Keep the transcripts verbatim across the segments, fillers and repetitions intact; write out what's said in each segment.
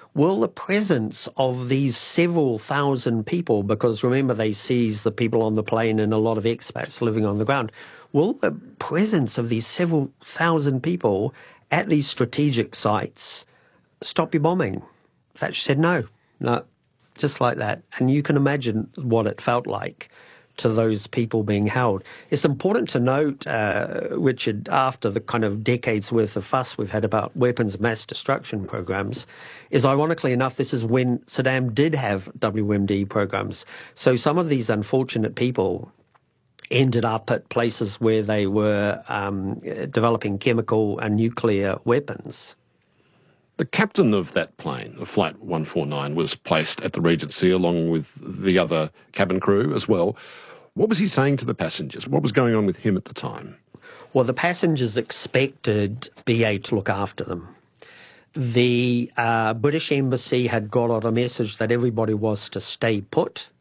will the presence of these several thousand people, because remember they seized the people on the plane and a lot of expats living on the ground, will the presence of these several thousand people at these strategic sites stop your bombing? Thatcher said no, no, just like that. And you can imagine what it felt like to those people being held. It's important to note, uh, Richard, after the kind of decades worth of fuss we've had about weapons of mass destruction programs, is ironically enough, this is when Saddam did have W M D programs. So some of these unfortunate people ended up at places where they were um, developing chemical and nuclear weapons. The captain of that plane, of Flight one forty-nine, was placed at the Regency along with the other cabin crew as well. What was he saying to the passengers? What was going on with him at the time? Well, the passengers expected B A to look after them. The uh, British Embassy had got out a message that everybody was to stay put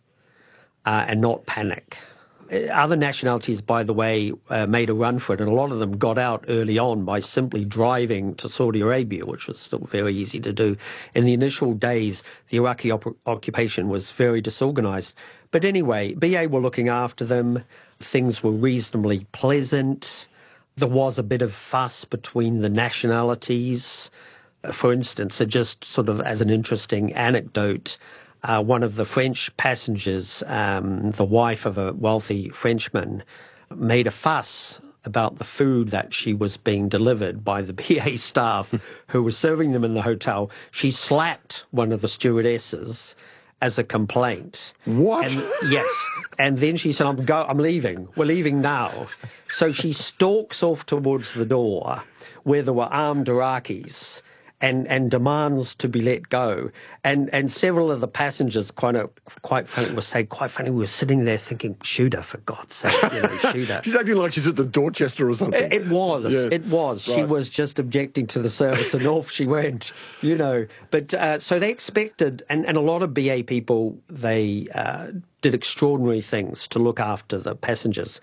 uh, and not panic. Other nationalities, by the way, uh, made a run for it, and a lot of them got out early on by simply driving to Saudi Arabia, which was still very easy to do. In the initial days, the Iraqi op- occupation was very disorganized. But anyway, B A were looking after them. Things were reasonably pleasant. There was a bit of fuss between the nationalities. For instance, just sort of as an interesting anecdote, Uh, one of the French passengers, um, the wife of a wealthy Frenchman, made a fuss about the food that she was being delivered by the B A staff who was serving them in the hotel. She slapped one of the stewardesses as a complaint. What? And, yes. And then she said, I'm, go- I'm leaving. We're leaving now. So she stalks off towards the door where there were armed Iraqis, and, and demands to be let go. And and several of the passengers, quite a, quite funny, were saying, quite funny, we were sitting there thinking, shoot her, for God's sake, you know, shoot her. She's acting like she's at the Dorchester or something. It, it was, yeah. it was. Right. She was just objecting to the service and off she went, you know. But uh, so they expected, and, and a lot of B A people, they uh, did extraordinary things to look after the passengers.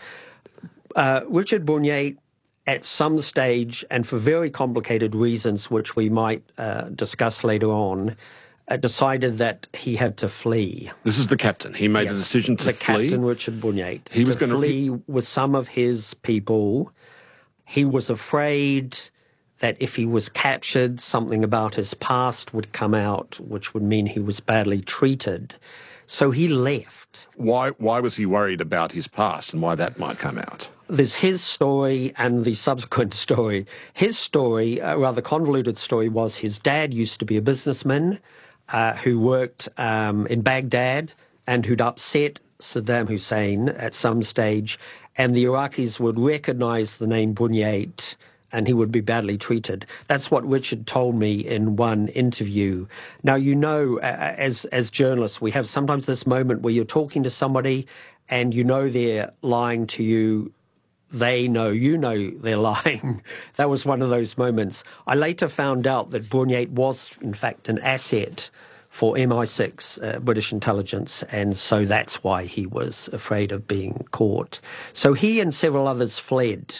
Uh, Richard Bournier, at some stage, and for very complicated reasons, which we might uh, discuss later on, uh, decided that he had to flee. This is the captain. He made yes, the decision to the flee? Captain Richard Bournier. He to was going to flee with some of his people. He was afraid that if he was captured, something about his past would come out, which would mean he was badly treated. So he left. Why, why was he worried about his past and why that might come out? There's his story and the subsequent story. His story, a rather convoluted story, was his dad used to be a businessman uh, who worked um, in Baghdad and who'd upset Saddam Hussein at some stage, and the Iraqis would recognize the name Bunyait and he would be badly treated. That's what Richard told me in one interview. Now, you know, as as journalists, we have sometimes this moment where you're talking to somebody and you know they're lying to you. They know, you know they're lying. That was one of those moments. I later found out that Bunyait was, in fact, an asset for M I six, uh, British intelligence, and so that's why he was afraid of being caught. So he and several others fled,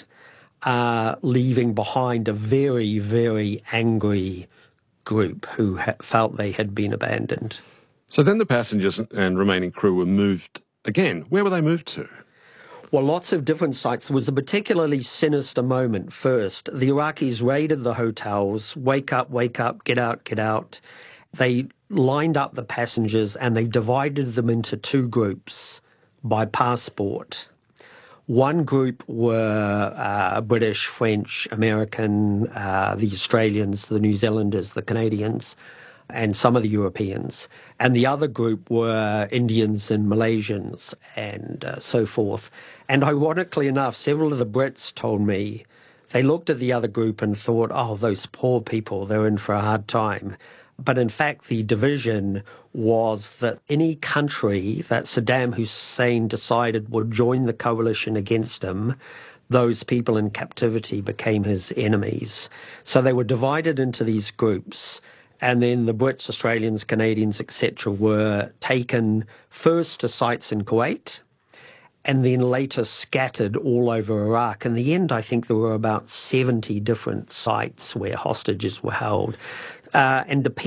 uh, leaving behind a very, very angry group who ha- felt they had been abandoned. So then the passengers and remaining crew were moved again. Where were they moved to? Well, lots of different sites. There was a particularly sinister moment first. The Iraqis raided the hotels, wake up, wake up, get out, get out. They lined up the passengers and they divided them into two groups by passport. One group were uh, British, French, American, uh, the Australians, the New Zealanders, the Canadians, and some of the Europeans. And the other group were Indians and Malaysians and uh, so forth. And ironically enough, several of the Brits told me they looked at the other group and thought, oh, those poor people, they're in for a hard time. But in fact, the division was that any country that Saddam Hussein decided would join the coalition against him, those people in captivity became his enemies. So they were divided into these groups. And then the Brits, Australians, Canadians, et cetera were taken first to sites in Kuwait and then later scattered all over Iraq. In the end, I think there were about seventy different sites where hostages were held. Uh, and depending